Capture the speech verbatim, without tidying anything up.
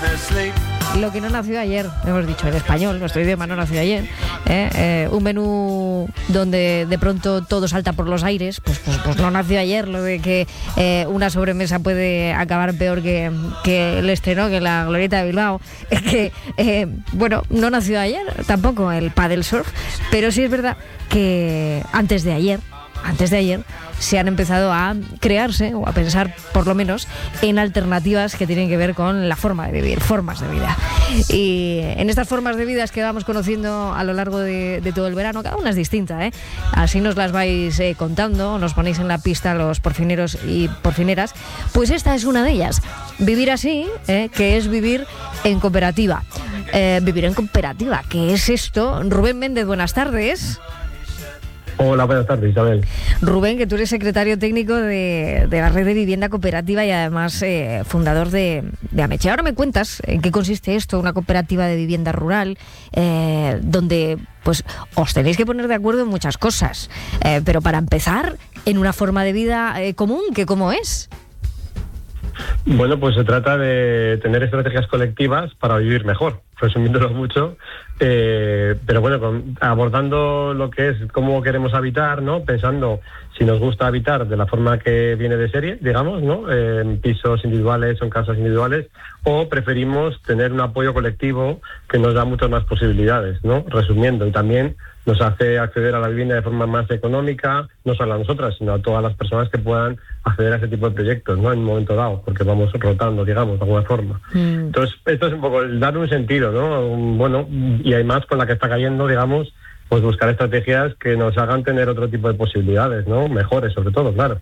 Lo que no nació ayer, hemos dicho, el español, nuestro idioma no nació ayer. ¿eh? Eh, un menú donde de pronto todo salta por los aires, pues, pues, pues no nació ayer. Lo de que eh, una sobremesa puede acabar peor que, que el estreno, que la Glorieta de Bilbao. Es que, eh, bueno, no nació ayer tampoco el paddle surf, pero sí es verdad que antes de ayer, antes de ayer, se han empezado a crearse o a pensar, por lo menos, en alternativas que tienen que ver con la forma de vivir, formas de vida. Y en estas formas de vida que vamos conociendo a lo largo de, de todo el verano, cada una es distinta, ¿eh? Así nos las vais eh, contando, nos ponéis en la pista los porfineros y porfineras, pues esta es una de ellas. Vivir así, ¿eh? Que es vivir en cooperativa. Eh, vivir en cooperativa, ¿qué es esto? Rubén Méndez, buenas tardes. Hola, buenas tardes, Isabel. Rubén, que tú eres secretario técnico de, de la Red de Vivienda Cooperativa y además eh, fundador de, de Ameche. Ahora me cuentas en qué consiste esto, una cooperativa de vivienda rural, eh, donde pues os tenéis que poner de acuerdo en muchas cosas. Eh, pero para empezar, en una forma de vida eh, común, ¿que cómo es? Bueno, pues se trata de tener estrategias colectivas para vivir mejor, resumiéndolo mucho, eh, pero bueno, con, abordando lo que es cómo queremos habitar, ¿no? Pensando si nos gusta habitar de la forma que viene de serie, digamos, ¿no? Eh, en pisos individuales o en casas individuales, o preferimos tener un apoyo colectivo que nos da muchas más posibilidades, ¿no? Resumiendo, y también nos hace acceder a la vivienda de forma más económica, no solo a nosotras, sino a todas las personas que puedan acceder a ese tipo de proyectos, ¿no? En un momento dado, porque vamos rotando, digamos, de alguna forma. Mm. Entonces, esto es un poco el dar un sentido, ¿no? Un, bueno, y además con la que está cayendo, digamos, pues buscar estrategias que nos hagan tener otro tipo de posibilidades, ¿no? Mejores, sobre todo, claro.